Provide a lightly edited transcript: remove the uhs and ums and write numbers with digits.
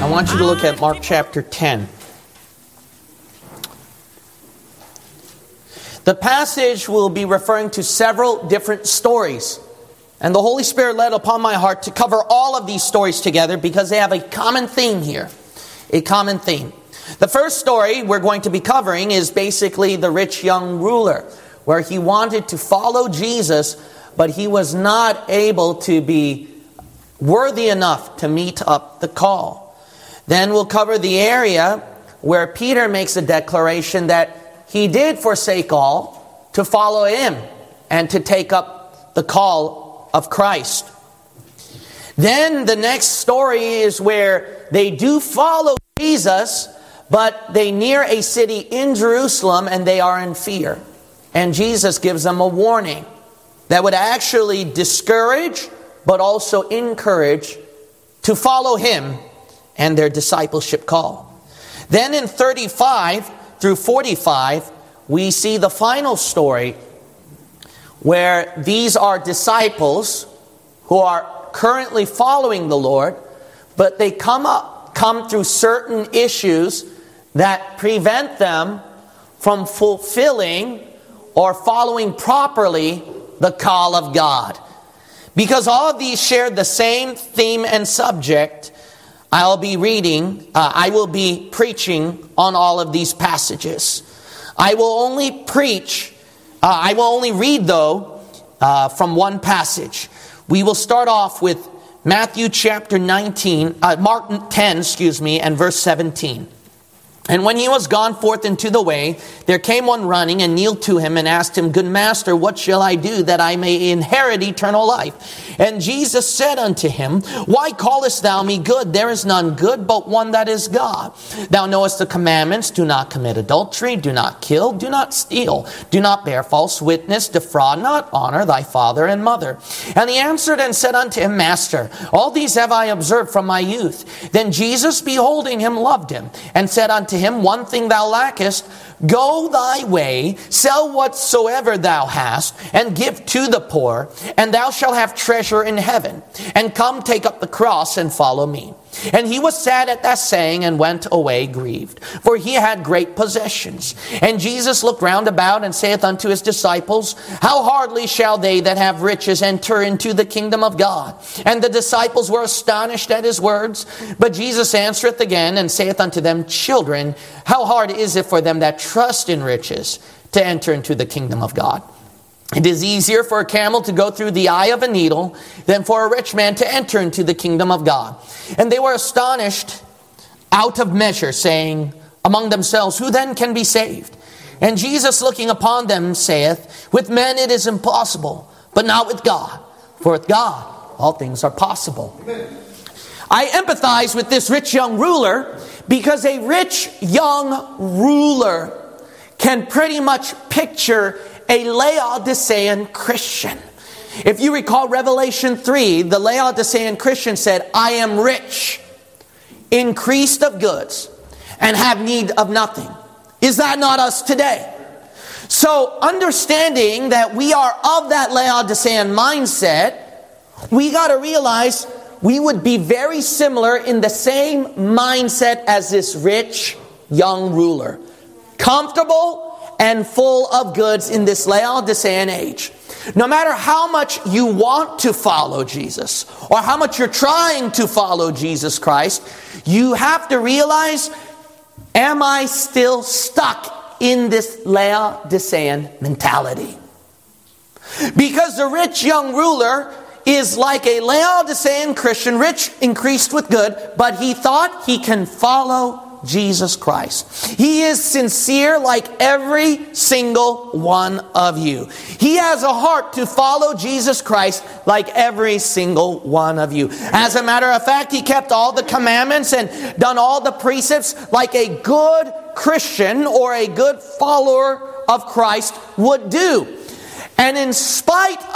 I want you to look at Mark chapter 10. The passage will be referring to several different stories. And the Holy Spirit led upon my heart to cover all of these stories together because they have a common theme here. A common theme. The first story we're going to be covering is basically the rich young ruler, where he wanted to follow Jesus, but he was not able to be worthy enough to meet up the call. Then we'll cover the area where Peter makes a declaration that he did forsake all to follow him and to take up the call of Christ. Then the next story is where they do follow Jesus, but they near a city in Jerusalem and they are in fear. And Jesus gives them a warning that would actually discourage, but also encourage to follow him and their discipleship call. Then in 35 through 45, we see the final story where these are disciples who are currently following the Lord, but they come through certain issues that prevent them from fulfilling or following properly the call of God. Because all of these share the same theme and subject, I will be preaching on all of these passages. I will only read though from one passage. We will start off with Matthew chapter Mark 10, and verse 17. And when he was gone forth into the way, there came one running and kneeled to him and asked him, Good master, what shall I do that I may inherit eternal life? And Jesus said unto him, Why callest thou me good? There is none good but one, that is God. Thou knowest the commandments, do not commit adultery, do not kill, do not steal, do not bear false witness, defraud not, honor thy father and mother. And he answered and said unto him, Master, all these have I observed from my youth. Then Jesus, beholding him, loved him, and said unto him, One thing thou lackest, go thy way, sell whatsoever thou hast, and give to the poor, and thou shalt have treasure in heaven. And come, take up the cross, and follow me. And he was sad at that saying, and went away grieved, for he had great possessions. And Jesus looked round about, and saith unto his disciples, How hardly shall they that have riches enter into the kingdom of God? And the disciples were astonished at his words. But Jesus answereth again, and saith unto them, Children, how hard is it for them that trust in riches to enter into the kingdom of God? It is easier for a camel to go through the eye of a needle than for a rich man to enter into the kingdom of God. And they were astonished out of measure, saying among themselves, Who then can be saved? And Jesus, looking upon them, saith, With men it is impossible, but not with God. For with God all things are possible. Amen. I empathize with this rich young ruler because a rich young ruler can pretty much picture a Laodicean Christian. If you recall Revelation 3, the Laodicean Christian said, I am rich, increased of goods, and have need of nothing. Is that not us today? So understanding that we are of that Laodicean mindset, we got to realize we would be very similar in the same mindset as this rich young ruler. Comfortable and full of goods in this Laodicean age. No matter how much you want to follow Jesus, or how much you're trying to follow Jesus Christ, you have to realize, am I still stuck in this Laodicean mentality? Because the rich young ruler is like a Laodicean Christian, rich, increased with good, but he thought he can follow Jesus Christ. He is sincere like every single one of you. He has a heart to follow Jesus Christ like every single one of you. As a matter of fact, he kept all the commandments and done all the precepts like a good Christian or a good follower of Christ would do. And in spite